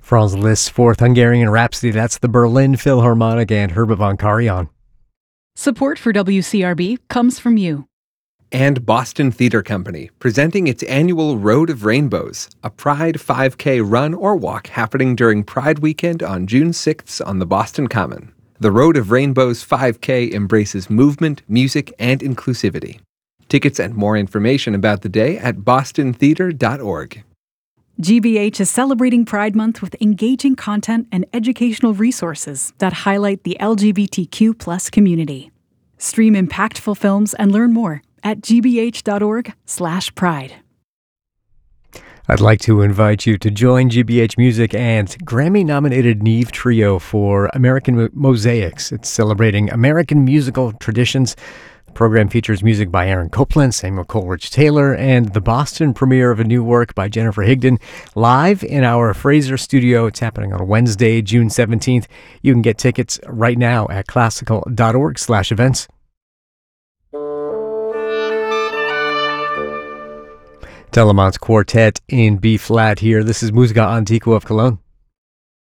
Franz Liszt's Fourth Hungarian Rhapsody, that's the Berlin Philharmonic and Herbert von Karajan. Support for WCRB comes from you. And Boston Theater Company, presenting its annual Road of Rainbows, a Pride 5K run or walk happening during Pride Weekend on June 6th on the Boston Common. The Road of Rainbows 5K embraces movement, music, and inclusivity. Tickets and more information about the day at bostontheater.org. GBH is celebrating Pride Month with engaging content and educational resources that highlight the LGBTQ+ community. Stream impactful films and learn more at gbh.org/pride. I'd like to invite you to join GBH Music and Grammy-nominated Neve Trio for American Mosaics. It's celebrating American musical traditions. The program features music by Aaron Copland, Samuel Coleridge-Taylor, and the Boston premiere of a new work by Jennifer Higdon live in our Fraser studio. It's happening on Wednesday, June 17th. You can get tickets right now at classical.org/events. Telemont's Quartet in B-flat here. This is Musica Antigua of Cologne.